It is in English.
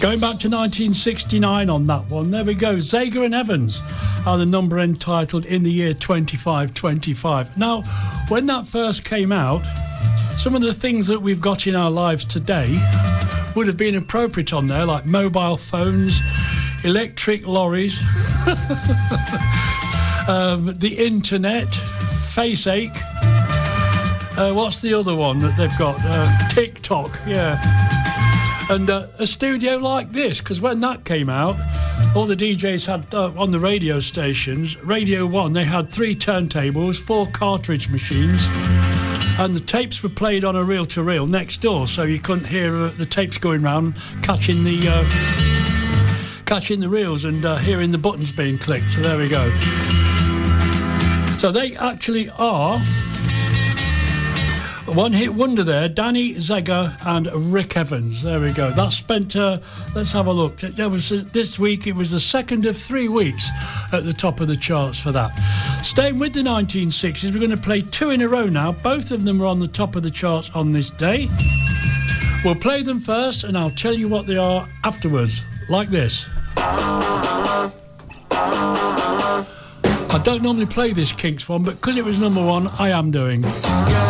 Going back to 1969 on that one. There we go. Zager and Evans are the number entitled In the Year 2525. Now, when that first came out, some of the things that we've got in our lives today would have been appropriate on there, like mobile phones, electric lorries, the internet, faceache. What's the other one that they've got? TikTok, yeah. And a studio like this, because when that came out, all the DJs had, on the radio stations, Radio 1, they had 3 turntables, 4 cartridge machines, and the tapes were played on a reel-to-reel next door, so you couldn't hear the tapes going round, catching the reels and hearing the buttons being clicked. So there we go. So they actually are one-hit wonder there, Danny Zager and Rick Evans. There we go. That spent, let's have a look. This week, it was the second of 3 weeks at the top of the charts for that. Staying with the 1960s, we're going to play 2 in a row now. Both of them are on the top of the charts on this day. We'll play them first, and I'll tell you what they are afterwards, like this. I don't normally play this Kinks one, but because it was number 1, I am doing.